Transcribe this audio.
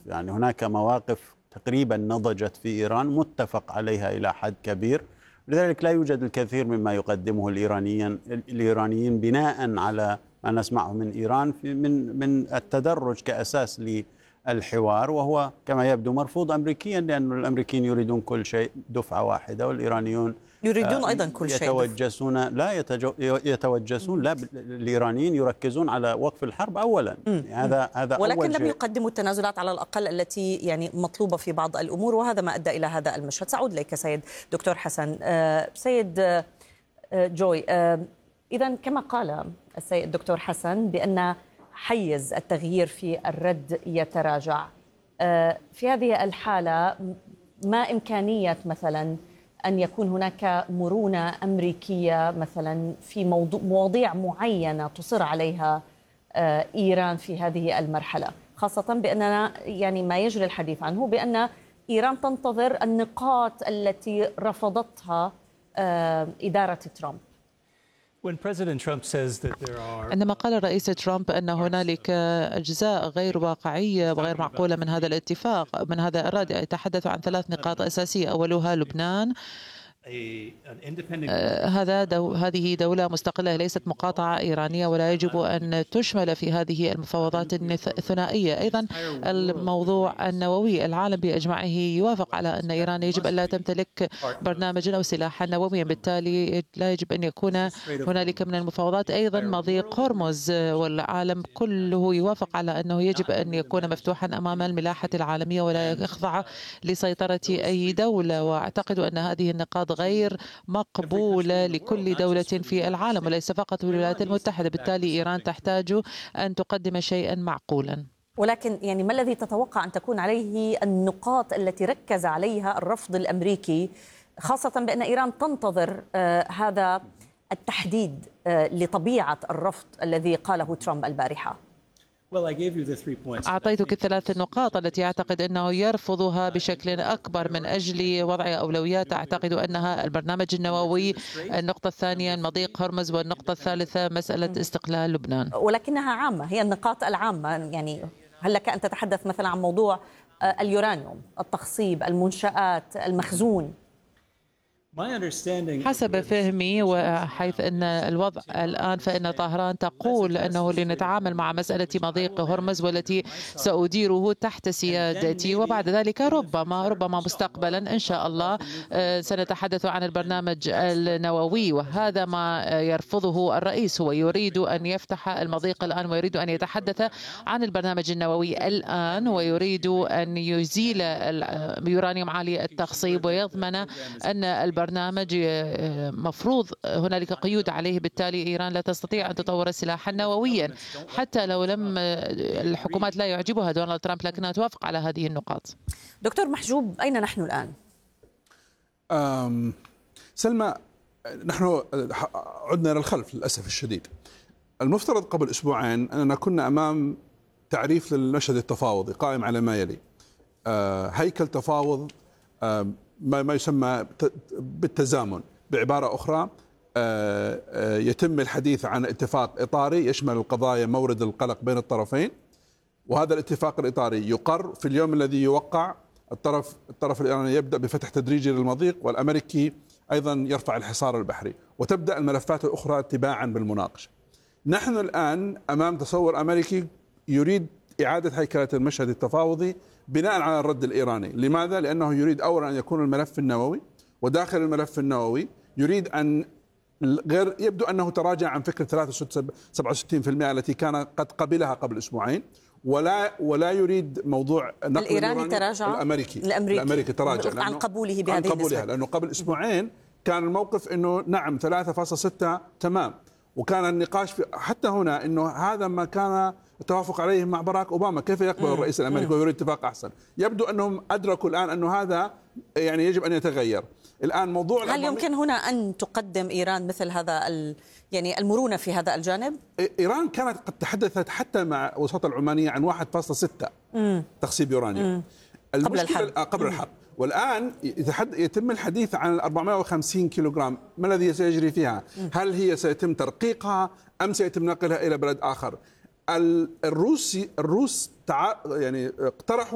يعني هناك مواقف تقريبا نضجت في إيران متفق عليها إلى حد كبير، لذلك لا يوجد الكثير مما يقدمه الإيرانيين بناء على ما نسمعه من إيران من التدرج كأساس للحوار، وهو كما يبدو مرفوض أمريكيا، لأن الأمريكيين يريدون كل شيء دفعة واحدة، والإيرانيون يريدون أيضا كل شيء يتوجسون. لا، الإيرانيين يركزون على وقف الحرب أولا. هذا ولكن أول لم شيء. يقدموا التنازلات على الأقل التي يعني مطلوبة في بعض الأمور، وهذا ما أدى إلى هذا المشهد. سأعود إليك سيد دكتور حسن. سيد جوي، إذن كما قال السيد الدكتور حسن بأن حيز التغيير في الرد يتراجع، في هذه الحالة ما إمكانية مثلا أن يكون هناك مرونة أمريكية مثلا في مواضيع معينة تصر عليها إيران في هذه المرحلة، خاصة بأننا يعني ما يجري الحديث عنه بأن إيران تنتظر النقاط التي رفضتها إدارة ترامب. عندما قال الرئيس ترامب أن هنالك أجزاء غير واقعية وغير معقولة من هذا الاتفاق، من هذا الرد، يتحدث عن 3 نقاط أساسية. أولها لبنان، هذه دولة مستقلة ليست مقاطعة إيرانية، ولا يجب أن تشمل في هذه المفاوضات الثنائية. أيضا الموضوع النووي، العالم بأجمعه يوافق على أن إيران يجب أن لا تمتلك برنامجا أو سلاحا نوويا، بالتالي لا يجب أن يكون هنالك من المفاوضات. أيضا مضيق هرمز، والعالم كله يوافق على أنه يجب أن يكون مفتوحا أمام الملاحة العالمية ولا يخضع لسيطرة أي دولة، وأعتقد أن هذه النقاط غير مقبولة لكل دولة في العالم وليس فقط الولايات المتحدة. بالتالي إيران تحتاج أن تقدم شيئا معقولا. ولكن يعني ما الذي تتوقع أن تكون عليه النقاط التي ركز عليها الرفض الأمريكي، خاصة بأن إيران تنتظر هذا التحديد لطبيعة الرفض الذي قاله ترامب البارحة؟ أعطيتك ال3 نقاط التي أعتقد أنه يرفضها بشكل أكبر من أجل وضع أولويات. أعتقد أنها البرنامج النووي، النقطة الثانية مضيق هرمز، والنقطة الثالثة مسألة استقلال لبنان. ولكنها عامة، هي النقاط العامة. يعني هل لك أن تتحدث مثلا عن موضوع اليورانيوم، التخصيب، المنشآت، المخزون؟ حسب فهمي، وحيث أن الوضع الآن فإن طهران تقول أنه لنتعامل مع مسألة مضيق هرمز والتي سأديره تحت سيادتي، وبعد ذلك ربما مستقبلا إن شاء الله سنتحدث عن البرنامج النووي. وهذا ما يرفضه الرئيس، هو يريد أن يفتح المضيق الآن ويريد أن يتحدث عن البرنامج النووي الآن، ويريد أن يزيل اليورانيوم عالي التخصيب ويضمن أن البرنامج مفروض هنالك قيود عليه. بالتالي إيران لا تستطيع أن تطور سلاحا نوويا، حتى لو لم الحكومات لا يعجبها دونالد ترامب، لكنها توافق على هذه النقاط. دكتور محجوب، أين نحن الآن؟ سلمى، نحن عدنا إلى الخلف للأسف الشديد. المفترض قبل أسبوعين أننا كنا أمام تعريف للمشهد التفاوضي قائم على ما يلي: هيكل تفاوض ما يسمى بالتزامن، بعبارة أخرى يتم الحديث عن اتفاق إطاري يشمل القضايا مورد القلق بين الطرفين، وهذا الاتفاق الإطاري يقر في اليوم الذي يوقع. الطرف الإيراني يبدأ بفتح تدريجي للمضيق، والأمريكي أيضا يرفع الحصار البحري، وتبدأ الملفات الأخرى تباعا بالمناقشة. نحن الآن أمام تصور أمريكي يريد إعادة هيكلة المشهد التفاوضي بناء على الرد الإيراني. لماذا؟ لأنه يريد أولا أن يكون الملف النووي، وداخل الملف النووي يريد أن يبدو أنه تراجع عن فكرة 67% التي كان قد قبلها قبل أسبوعين، ولا يريد موضوع نقل الإيراني تراجع. الأمريكي تراجع عن قبوله بهذه النسبة، لأنه قبل أسبوعين كان الموقف أنه نعم 3.6 تمام، وكان النقاش حتى هنا أنه هذا ما كان التوافق عليه مع باراك أوباما، كيف يقبل الرئيس الأمريكي ويريد اتفاق أحسن؟ يبدو أنهم أدركوا الآن أنه هذا يعني يجب أن يتغير. الآن موضوع هل يمكن هنا أن تقدم إيران مثل هذا يعني المرونة في هذا الجانب؟ إيران كانت قد تحدثت حتى مع وساطة العمانية عن 1.6 تخصيب يورانيوم قبل الحرب. والآن يتم الحديث عن 450 كيلوغرام. ما الذي سيجري فيها؟ هل هي سيتم ترقيقها أم سيتم نقلها إلى بلد آخر؟ الروس يعني اقترحوا